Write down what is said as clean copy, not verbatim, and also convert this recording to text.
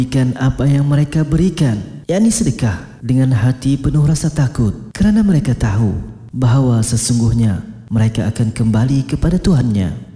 Berikan apa yang mereka berikan, yakni sedekah, dengan hati penuh rasa takut, kerana mereka tahu bahawa sesungguhnya mereka akan kembali kepada Tuhannya.